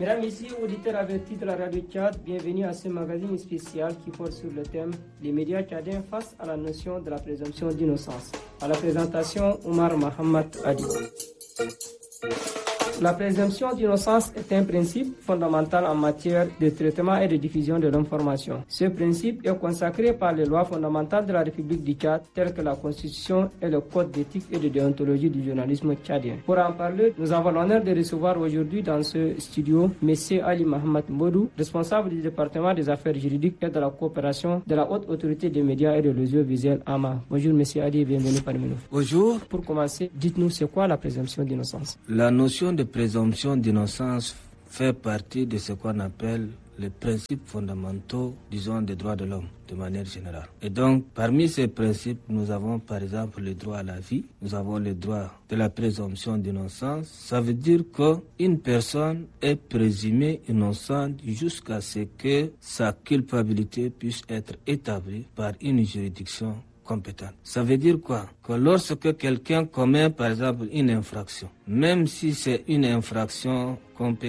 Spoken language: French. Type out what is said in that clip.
Mesdames, Messieurs, auditeurs avertis de la radio Tchad, bienvenue à ce magazine spécial qui porte sur le thème « Les médias tchadiens face à la notion de la présomption d'innocence ». À la présentation, Omar Mohamed Adi. La présomption d'innocence est un principe fondamental en matière de traitement et de diffusion de l'information. Ce principe est consacré par les lois fondamentales de la République du Tchad, telles que la Constitution et le Code d'éthique et de déontologie du journalisme tchadien. Pour en parler, nous avons l'honneur de recevoir aujourd'hui dans ce studio M. Ali Mohamed Modou, responsable du département des affaires juridiques et de la coopération de la Haute Autorité des médias et de l'audiovisuel AMA. Bonjour M. Ali et bienvenue parmi nous. Bonjour. Pour commencer, dites-nous c'est quoi la présomption d'innocence? La notion de présomption d'innocence fait partie de ce qu'on appelle les principes fondamentaux, disons, des droits de l'homme de manière générale. Et donc, parmi ces principes, nous avons par exemple le droit à la vie, nous avons le droit de la présomption d'innocence. Ça veut dire qu'une personne est présumée innocente jusqu'à ce que sa culpabilité puisse être établie par une juridiction compétente. Ça veut dire quoi? Que lorsque quelqu'un commet par exemple une infraction, même si c'est une infraction qu'on peut